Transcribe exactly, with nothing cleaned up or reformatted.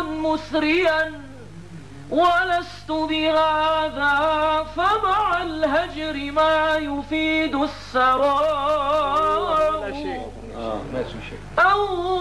مسريا ولست بهذا، فمع الهجر ما يفيد السراب. لا شيء. آه ما في شيء. أو